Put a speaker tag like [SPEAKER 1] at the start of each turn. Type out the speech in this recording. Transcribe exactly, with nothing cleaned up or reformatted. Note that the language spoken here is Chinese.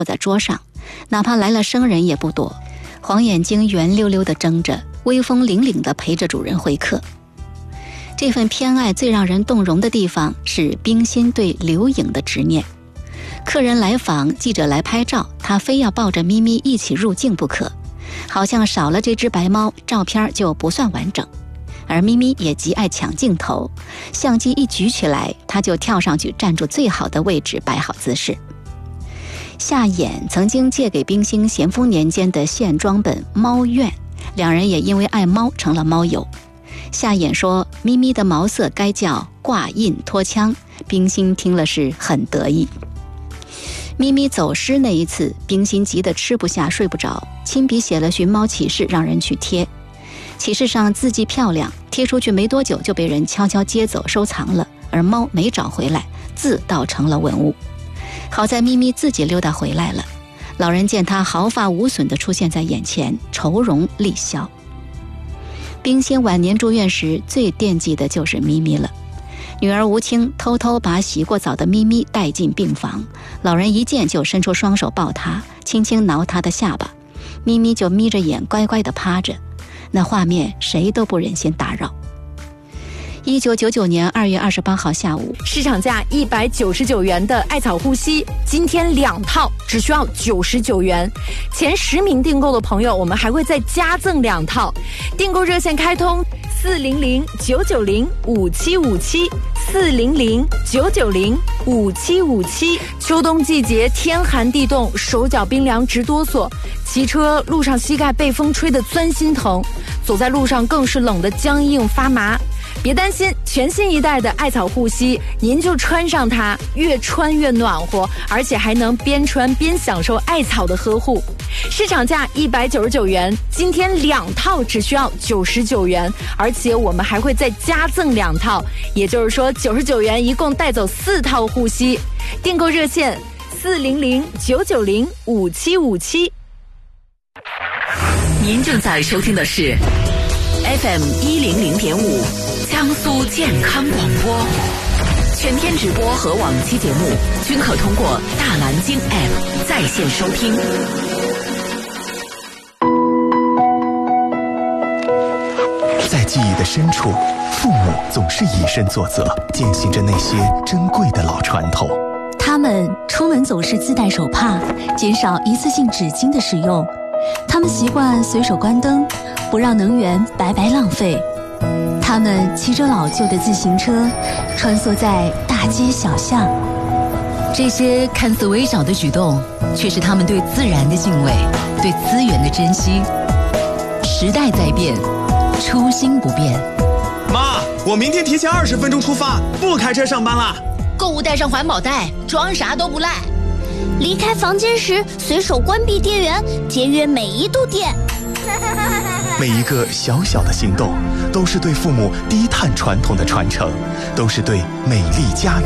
[SPEAKER 1] 在桌上，哪怕来了生人也不躲，黄眼睛圆溜溜地睁着，威风凛凛地陪着主人会客。这份偏爱最让人动容的地方是冰心对刘颖的执念。客人来访，记者来拍照，他非要抱着咪咪一起入镜不可，好像少了这只白猫，照片就不算完整。而咪咪也极爱抢镜头，相机一举起来，他就跳上去站住最好的位置，摆好姿势。夏衍曾经借给冰心咸丰年间的线装本《猫怨》，两人也因为爱猫成了猫友。夏衍说咪咪的毛色该叫挂印脱枪，冰心听了是很得意。咪咪走失那一次，冰心急得吃不下睡不着，亲笔写了寻猫启事让人去贴。启事上字迹漂亮，贴出去没多久就被人悄悄接走收藏了，而猫没找回来，字倒成了文物。好在咪咪自己溜达回来了，老人见他毫发无损地出现在眼前，愁容立消。冰心晚年住院时最惦记的就是咪咪了。女儿吴清偷偷把洗过澡的咪咪带进病房，老人一见就伸出双手抱她，轻轻挠她的下巴，咪咪就眯着眼乖乖地趴着，那画面谁都不忍心打扰。一九九九年二月二十八号下午，
[SPEAKER 2] 市场价一百九十九元的艾草护膝，今天两套只需要九十九元。前十名订购的朋友，我们还会再加赠两套。订购热线开通四零零九九零五七五七四零零九九零五七五七。秋冬季节天寒地冻，手脚冰凉直哆嗦，骑车路上膝盖被风吹得钻心疼，走在路上更是冷得僵硬发麻。别担心，全新一代的艾草护膝，您就穿上它，越穿越暖和，而且还能边穿边享受艾草的呵护。市场价一百九十九元，今天两套只需要九十九元，而且我们还会再加赠两套，也就是说九十九元一共带走四套护膝。订购热线四零零九九零五七五七。
[SPEAKER 3] 您正在收听的是 F M 一零零点五。江苏健康广播，全天直播和往期节目均可通过大蓝鲸 App 在线收听。
[SPEAKER 4] 在记忆的深处，父母总是以身作则，践行着那些珍贵的老传统。
[SPEAKER 5] 他们出门总是自带手帕，减少一次性纸巾的使用。他们习惯随手关灯，不让能源白白浪费。他们骑着老旧的自行车，穿梭在大街小巷。
[SPEAKER 6] 这些看似微小的举动，却是他们对自然的敬畏，对资源的珍惜。时代在变，初心不变。
[SPEAKER 7] 妈，我明天提前二十分钟出发，不开车上班啦。
[SPEAKER 8] 购物带上环保袋，装啥都不赖。
[SPEAKER 9] 离开房间时，随手关闭电源，节约每一度电。
[SPEAKER 4] 每一个小小的行动，都是对父母低碳传统的传承，都是对美丽家园